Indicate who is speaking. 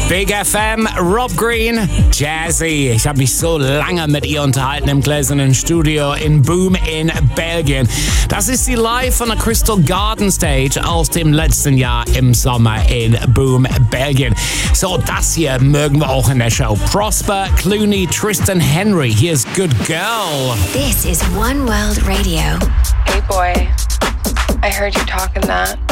Speaker 1: Big FM, Rob Green, Jazzy. Ich habe mich so lange mit ihr unterhalten im gläsernen Studio in Boom in Belgien. Das ist sie live von der Crystal Garden Stage aus dem letzten Jahr im Sommer in Boom, Belgien. So, das hier mögen wir auch in der Show. Prosper Clooney, Tristan Henry. Here's Good Girl.
Speaker 2: This is One World Radio.
Speaker 3: Hey boy, I heard you talking that.